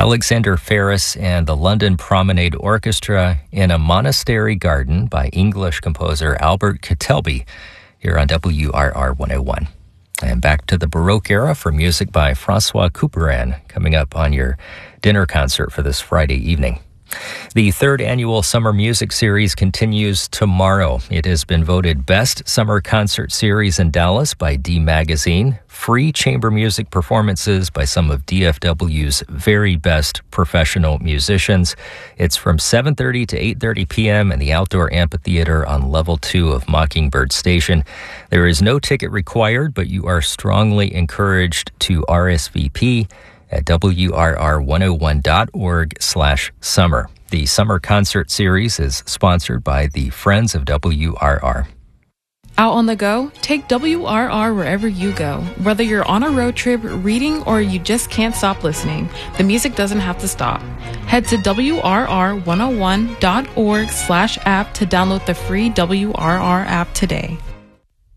Alexander Ferris and the London Promenade Orchestra in a Monastery Garden by English composer Albert Kettelby here on WRR 101. And back to the Baroque era for music by Francois Couperin coming up on your dinner concert for this Friday evening. The third annual Summer Music Series continues tomorrow. It has been voted Best Summer Concert Series in Dallas by D Magazine. Free chamber music performances by some of DFW's very best professional musicians. It's from 7:30 to 8:30 p.m. in the outdoor amphitheater on level 2 of Mockingbird Station. There is no ticket required, but you are strongly encouraged to RSVP at WRR101.org/summer. The Summer Concert Series is sponsored by the Friends of WRR. Out on the go? Take WRR wherever you go. Whether you're on a road trip, reading, or you just can't stop listening, the music doesn't have to stop. Head to WRR101.org/app to download the free WRR app today.